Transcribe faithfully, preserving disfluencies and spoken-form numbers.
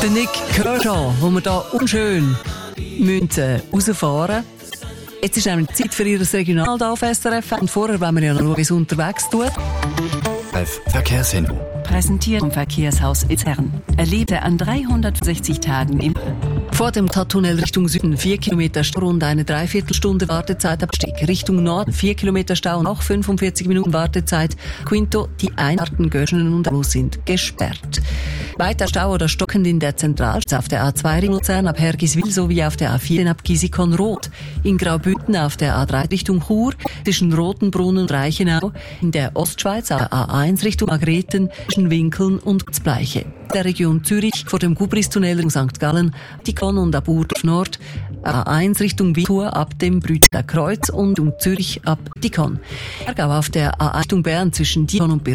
Der Nick Kershaw, wo wir hier unschön müssen, äh, rausfahren. Jetzt ist nämlich Zeit für Ihr Regional hier auf S R F. Und vorher wollen wir ja noch schauen, wie es unterwegs tut. Verkehrshinweis. Präsentiert vom Verkehrshaus Itzern. Erlebte an dreihundertsechzig Tagen im... Vor dem Tattunnel Richtung Süden vier Kilometer Stau, rund eine Dreiviertelstunde Wartezeit Abstieg. Richtung Norden vier Kilometer Stau und auch fünfundvierzig Minuten Wartezeit. Quinto, die Einfahrten Göschenen und Los sind gesperrt. Weiter Stau oder stockend in der Zentralstraße auf der A zwei Ring Luzern ab Hergiswil sowie auf der A vier ab Gisikon-Rot. In Graubünden auf der A drei Richtung Chur, zwischen Rotenbrunn und Reichenau. In der Ostschweiz auf der A eins Richtung Magreten, zwischen Winkeln und Bleiche. Der Region Zürich vor dem Gubristunnel in Sankt Gallen, Dikon und ab Urdorf Nord, A eins Richtung Wintour ab dem Brützer Kreuz und um Zürich ab Dikon. Aargau auf der A eins Richtung Bern zwischen Dikon und